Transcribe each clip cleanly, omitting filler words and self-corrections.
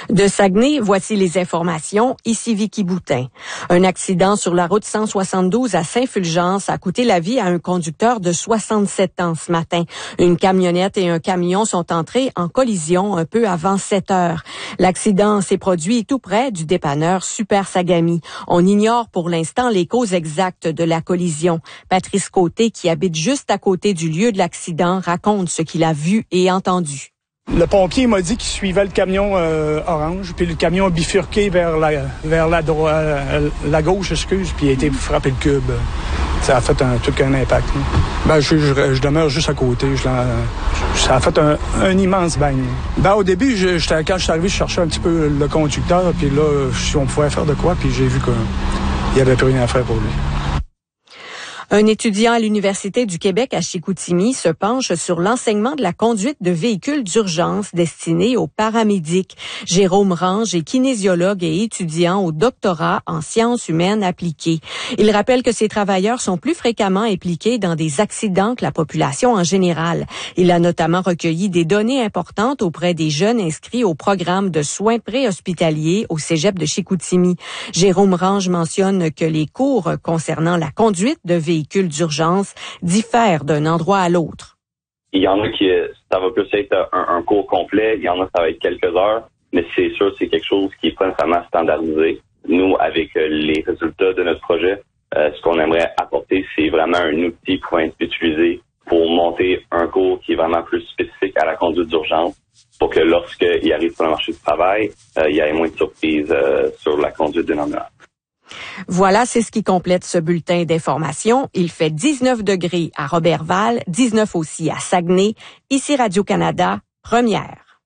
De Saguenay, voici les informations. Ici Vicky Boutin. Un accident sur la route 172 à Saint-Fulgence a coûté la vie à un conducteur de 67 ans ce matin. Une camionnette et un camion sont entrés en collision un peu avant 7 heures. L'accident s'est produit tout près du dépanneur Super Sagami. On ignore pour l'instant les causes exactes de la collision. Patrice Côté, qui habite juste à côté du lieu de l'accident, raconte ce qu'il a vu et entendu. Le pompier m'a dit qu'il suivait le camion orange, puis le camion a bifurqué vers la gauche, puis il a été frappé le cube. Ça a fait tout qu'un impact. Ben, je demeure juste à côté. Ça a fait un immense bang. Ben, au début, quand je suis arrivé, je cherchais un petit peu le conducteur, puis là, si on pouvait faire de quoi, puis j'ai vu qu'il n'y avait plus rien à faire pour lui. Un étudiant à l'Université du Québec à Chicoutimi se penche sur l'enseignement de la conduite de véhicules d'urgence destinés aux paramédics. Jérôme Range est kinésiologue et étudiant au doctorat en sciences humaines appliquées. Il rappelle que ces travailleurs sont plus fréquemment impliqués dans des accidents que la population en général. Il a notamment recueilli des données importantes auprès des jeunes inscrits au programme de soins préhospitaliers au Cégep de Chicoutimi. Jérôme Range mentionne que les cours concernant la conduite de véhicules d'urgence diffèrent d'un endroit à l'autre. Il y en a qui, ça va plus être un cours complet, il y en a ça va être quelques heures, mais c'est sûr c'est quelque chose qui est pas nécessairement standardisé. Nous, avec les résultats de notre projet, ce qu'on aimerait apporter, c'est vraiment un outil pour être utilisé pour monter un cours qui est vraiment plus spécifique à la conduite d'urgence, pour que lorsqu'il arrive sur le marché du travail, il y ait moins de surprises sur la conduite d'une ambulance. Voilà, c'est ce qui complète ce bulletin d'information. Il fait 19 degrés à Roberval, 19 aussi à Saguenay. Ici Radio-Canada, première.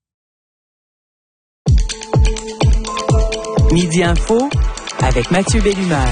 Midi Info avec Mathieu Bellumeur.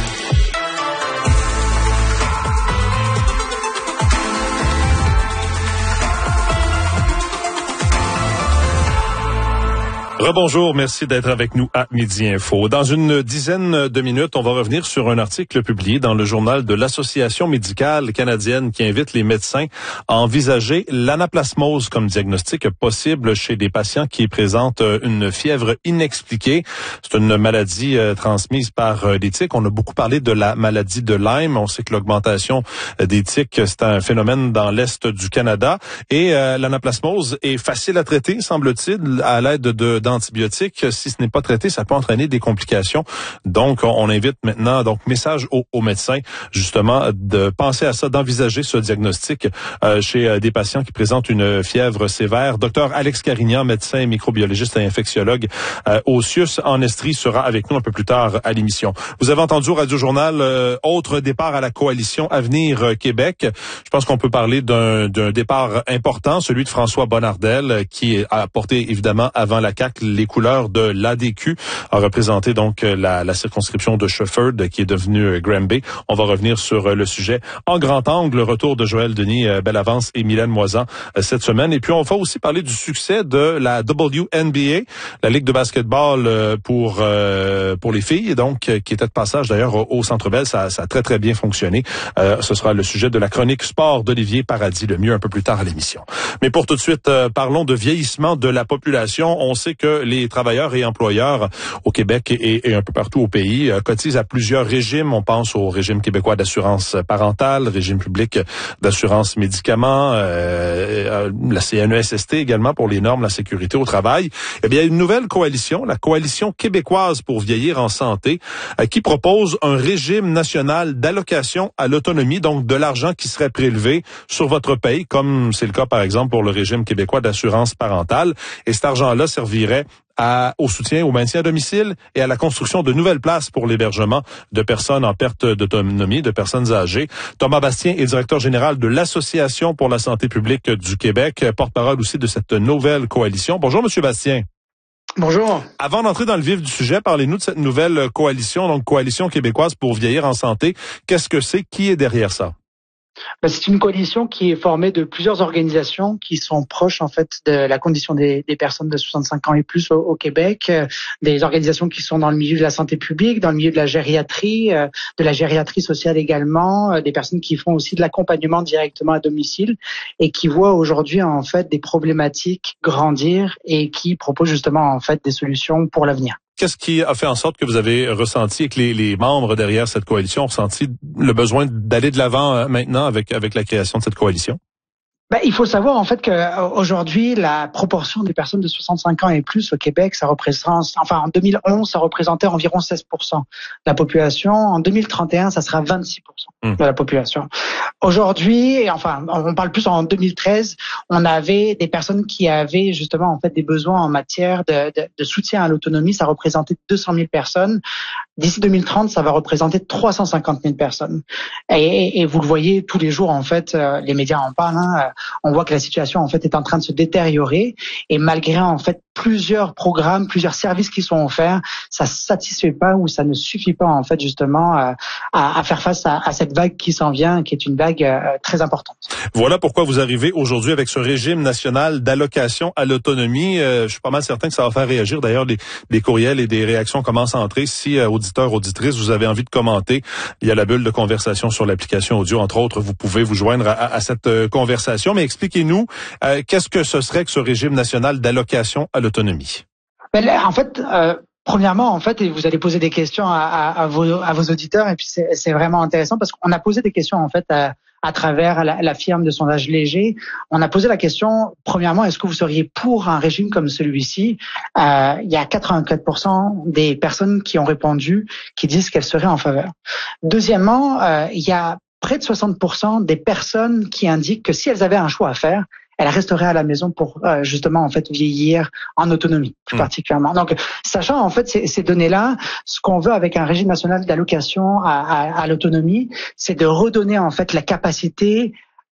Rebonjour, merci d'être avec nous à Midi Info. Dans une dizaine de minutes, on va revenir sur un article publié dans le journal de l'Association médicale canadienne qui invite les médecins à envisager l'anaplasmose comme diagnostic possible chez des patients qui présentent une fièvre inexpliquée. C'est une maladie transmise par des tiques. On a beaucoup parlé de la maladie de Lyme. On sait que l'augmentation des tiques, c'est un phénomène dans l'Est du Canada. Et l'anaplasmose est facile à traiter, semble-t-il, à l'aide d'antibiotiques. Si ce n'est pas traité, ça peut entraîner des complications. Donc, on invite maintenant, message aux médecins, justement, de penser à ça, d'envisager ce diagnostic chez des patients qui présentent une fièvre sévère. Docteur Alex Carignan, médecin microbiologiste et infectiologue au CIUS en Estrie, sera avec nous un peu plus tard à l'émission. Vous avez entendu au Radio-Journal, autre départ à la coalition Avenir Québec. Je pense qu'on peut parler d'un départ important, celui de François Bonnardel, qui a porté évidemment avant la CAQ les couleurs de l'ADQ, a représenté donc la circonscription de Shefford qui est devenue Granby. On va revenir sur le sujet en grand angle, le retour de Joël Denis Bellavance et Mylène Moisan cette semaine. Et puis on va aussi parler du succès de la WNBA, la Ligue de basketball pour les filles, donc qui était de passage d'ailleurs au Centre Bell. Ça a très très bien fonctionné. Ce sera le sujet de la chronique sport d'Olivier Paradis, le mieux un peu plus tard à l'émission. Mais pour tout de suite, parlons de vieillissement de la population. On sait que les travailleurs et employeurs au Québec et un peu partout au pays cotisent à plusieurs régimes. On pense au régime québécois d'assurance parentale, régime public d'assurance médicaments, la CNESST également pour les normes, la sécurité au travail. Eh bien, une nouvelle coalition, la Coalition québécoise pour vieillir en santé, qui propose un régime national d'allocation à l'autonomie, donc de l'argent qui serait prélevé sur votre paye, comme c'est le cas par exemple pour le régime québécois d'assurance parentale. Et cet argent-là servirait au soutien au maintien à domicile et à la construction de nouvelles places pour l'hébergement de personnes en perte d'autonomie, de personnes âgées. Thomas Bastien est directeur général de l'Association pour la santé publique du Québec, porte-parole aussi de cette nouvelle coalition. Bonjour, Monsieur Bastien. Bonjour. Avant d'entrer dans le vif du sujet, parlez-nous de cette nouvelle coalition, donc Coalition québécoise pour vieillir en santé. Qu'est-ce que c'est? Qui est derrière ça? C'est une coalition qui est formée de plusieurs organisations qui sont proches en fait de la condition des personnes de 65 ans et plus au Québec, des organisations qui sont dans le milieu de la santé publique, dans le milieu de la gériatrie sociale également, des personnes qui font aussi de l'accompagnement directement à domicile et qui voient aujourd'hui en fait des problématiques grandir et qui proposent justement en fait des solutions pour l'avenir. Qu'est-ce qui a fait en sorte que vous avez ressenti et que les membres derrière cette coalition ont ressenti le besoin d'aller de l'avant maintenant avec la création de cette coalition? Il faut savoir en fait que aujourd'hui la proportion des personnes de 65 ans et plus au Québec, ça représente, en 2011, ça représentait environ 16% de la population. En 2031, ça sera 26% de la population. Aujourd'hui, on parle plus en 2013, on avait des personnes qui avaient justement en fait des besoins en matière de soutien à l'autonomie. Ça représentait 200 000 personnes. D'ici 2030, ça va représenter 350 000 personnes. Et vous le voyez tous les jours en fait, les médias en parlent. On voit que la situation en fait est en train de se détériorer et malgré en fait plusieurs programmes, plusieurs services qui sont offerts, ça satisfait pas ou ça ne suffit pas en fait justement à faire face à cette vague qui s'en vient, qui est une vague très importante. Voilà pourquoi vous arrivez aujourd'hui avec ce régime national d'allocation à l'autonomie. Je suis pas mal certain que ça va faire réagir. D'ailleurs, des courriels et des réactions commencent à entrer. Si auditeurs, auditrices, vous avez envie de commenter, il y a la bulle de conversation sur l'application audio. Entre autres, vous pouvez vous joindre à cette conversation. Mais expliquez-nous, qu'est-ce que ce serait que ce régime national d'allocation à l'autonomie? En fait, premièrement, en fait, et vous allez poser des questions à vos auditeurs, et puis c'est vraiment intéressant parce qu'on a posé des questions en fait à travers la firme de sondage Léger. On a posé la question, premièrement, est-ce que vous seriez pour un régime comme celui-ci? Il y a 84% des personnes qui ont répondu qui disent qu'elles seraient en faveur. Deuxièmement, il y a près de 60% des personnes qui indiquent que si elles avaient un choix à faire, elles resteraient à la maison pour justement en fait vieillir en autonomie plus particulièrement. Donc, sachant en fait ces données-là, ce qu'on veut avec un régime national d'allocation à l'autonomie, c'est de redonner en fait la capacité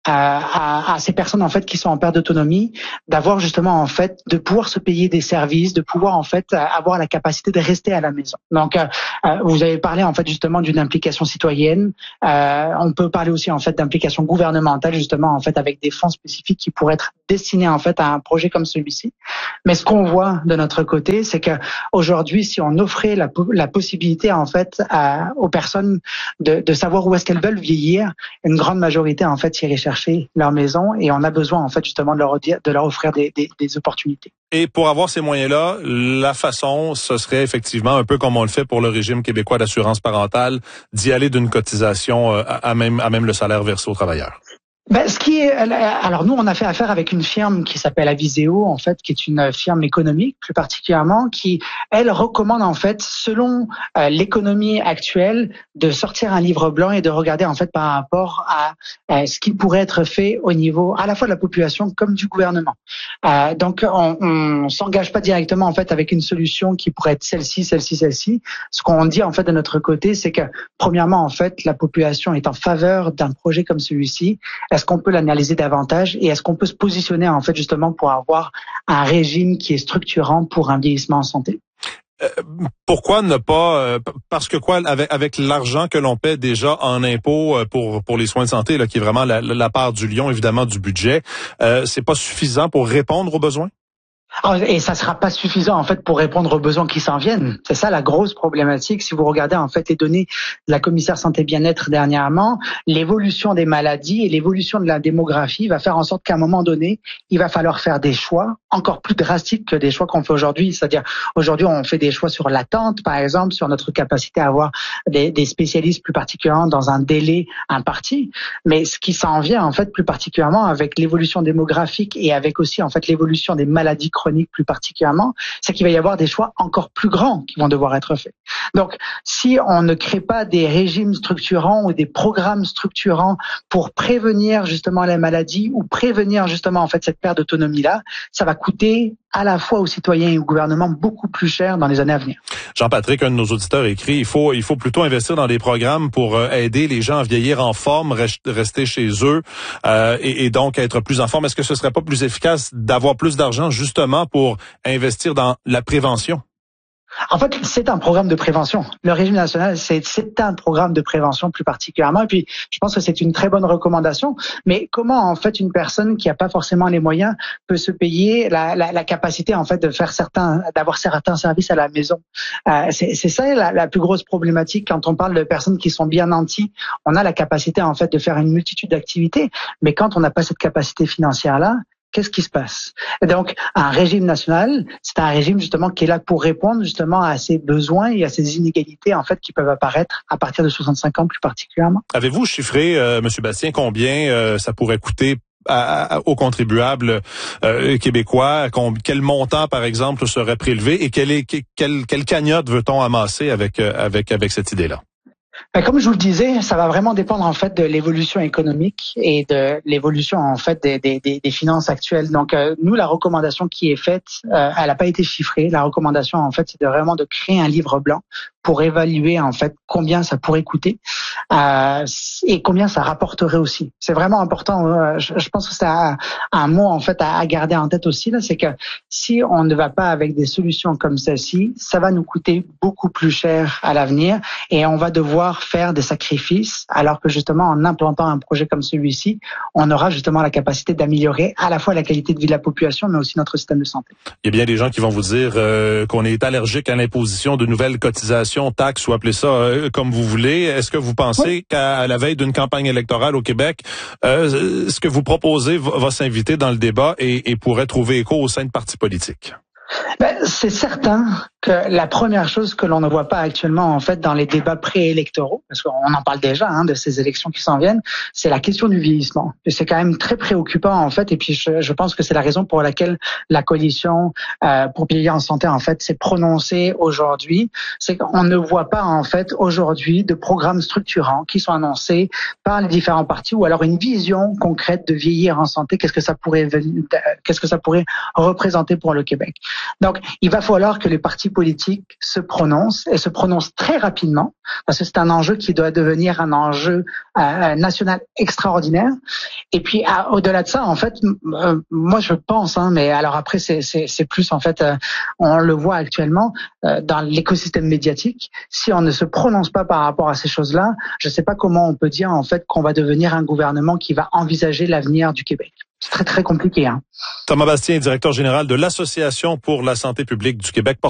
à ces personnes en fait qui sont en perte d'autonomie, d'avoir justement en fait de pouvoir se payer des services, de pouvoir en fait avoir la capacité de rester à la maison. Donc vous avez parlé en fait justement d'une implication citoyenne. On peut parler aussi en fait d'implication gouvernementale justement en fait avec des fonds spécifiques qui pourraient être destinés en fait à un projet comme celui-ci. Mais ce qu'on voit de notre côté, c'est que aujourd'hui, si on offrait la possibilité en fait aux personnes de savoir où est-ce qu'elles veulent vieillir, une grande majorité en fait irait chercher leur maison et on a besoin en fait justement de leur offrir des opportunités. Et pour avoir ces moyens-là, la façon, ce serait effectivement un peu comme on le fait pour le régime québécois d'assurance parentale, d'y aller d'une cotisation à même le salaire versé aux travailleurs. Alors nous, on a fait affaire avec une firme qui s'appelle Aviseo, en fait, qui est une firme économique, plus particulièrement, qui, elle, recommande, en fait, selon l'économie actuelle, de sortir un livre blanc et de regarder, en fait, par rapport à ce qui pourrait être fait au niveau à la fois de la population comme du gouvernement. Donc, on s'engage pas directement, en fait, avec une solution qui pourrait être celle-ci. Ce qu'on dit, en fait, de notre côté, c'est que, premièrement, en fait, la population est en faveur d'un projet comme celui-ci. Est-ce qu'on peut l'analyser davantage et est-ce qu'on peut se positionner en fait justement pour avoir un régime qui est structurant pour un vieillissement en santé? Pourquoi ne pas parce que quoi avec l'argent que l'on paie déjà en impôts pour les soins de santé là qui est vraiment la part du lion évidemment du budget, c'est pas suffisant pour répondre aux besoins? Et ça sera pas suffisant en fait pour répondre aux besoins qui s'en viennent. C'est ça la grosse problématique. Si vous regardez en fait les données de la commissaire santé bien-être dernièrement, l'évolution des maladies et l'évolution de la démographie va faire en sorte qu'à un moment donné, il va falloir faire des choix encore plus drastiques que des choix qu'on fait aujourd'hui. C'est-à-dire aujourd'hui on fait des choix sur l'attente par exemple, sur notre capacité à avoir des spécialistes plus particulièrement dans un délai imparti. Mais ce qui s'en vient en fait plus particulièrement avec l'évolution démographique et avec aussi en fait l'évolution des maladies chroniques plus particulièrement, c'est qu'il va y avoir des choix encore plus grands qui vont devoir être faits. Donc, si on ne crée pas des régimes structurants ou des programmes structurants pour prévenir justement la maladie ou prévenir justement en fait cette perte d'autonomie-là, ça va coûter à la fois aux citoyens et au gouvernement beaucoup plus cher dans les années à venir. Jean-Patrick, un de nos auditeurs écrit, il faut plutôt investir dans des programmes pour aider les gens à vieillir en forme, rester chez eux et donc être plus en forme. Est-ce que ce serait pas plus efficace d'avoir plus d'argent justement pour investir dans la prévention? En fait, c'est un programme de prévention. Le régime national, c'est un programme de prévention plus particulièrement. Et puis, je pense que c'est une très bonne recommandation. Mais comment, en fait, une personne qui n'a pas forcément les moyens peut se payer la capacité, en fait, d'avoir certains services à la maison? C'est ça la plus grosse problématique quand on parle de personnes qui sont bien nanties. On a la capacité, en fait, de faire une multitude d'activités. Mais quand on n'a pas cette capacité financière-là, qu'est-ce qui se passe? Et donc, un régime national, c'est un régime justement qui est là pour répondre justement à ces besoins et à ces inégalités en fait qui peuvent apparaître à partir de 65 ans plus particulièrement. Avez-vous chiffré, Monsieur Bastien, combien ça pourrait coûter aux contribuables québécois? Quel montant, par exemple, serait prélevé et quelle cagnotte veut-on amasser avec cette idée-là? Comme je vous le disais, ça va vraiment dépendre en fait de l'évolution économique et de l'évolution en fait des finances actuelles. Donc nous, la recommandation qui est faite, elle n'a pas été chiffrée. La recommandation en fait, c'est de créer un livre blanc pour évaluer en fait combien ça pourrait coûter et combien ça rapporterait aussi. C'est vraiment important. Je pense que c'est un mot en fait à garder en tête aussi là, c'est que si on ne va pas avec des solutions comme celle-ci, ça va nous coûter beaucoup plus cher à l'avenir et on va devoir faire des sacrifices, alors que justement en implantant un projet comme celui-ci, on aura justement la capacité d'améliorer à la fois la qualité de vie de la population, mais aussi notre système de santé. Il y a bien des gens qui vont vous dire qu'on est allergique à l'imposition de nouvelles cotisations, taxes ou appelez ça comme vous voulez. Est-ce que vous pensez qu'à la veille d'une campagne électorale au Québec, ce que vous proposez va s'inviter dans le débat et pourrait trouver écho au sein de partis politiques? C'est certain que la première chose que l'on ne voit pas actuellement en fait dans les débats préélectoraux, parce qu'on en parle déjà de ces élections qui s'en viennent, c'est la question du vieillissement. Et c'est quand même très préoccupant en fait. Et puis je pense que c'est la raison pour laquelle la coalition pour vieillir en santé en fait s'est prononcée aujourd'hui. C'est qu'on ne voit pas en fait aujourd'hui de programmes structurants qui sont annoncés par les différents partis ou alors une vision concrète de vieillir en santé. Qu'est-ce que ça pourrait représenter pour le Québec? Donc, il va falloir que les partis politiques se prononcent et se prononcent très rapidement parce que c'est un enjeu qui doit devenir un enjeu national extraordinaire. Et puis, au-delà de ça, en fait, moi, je pense, mais alors après, c'est plus, en fait, on le voit actuellement dans l'écosystème médiatique. Si on ne se prononce pas par rapport à ces choses-là, je ne sais pas comment on peut dire, en fait, qu'on va devenir un gouvernement qui va envisager l'avenir du Québec. C'est très, très compliqué. Thomas Bastien, directeur général de l'Association pour la santé publique du Québec.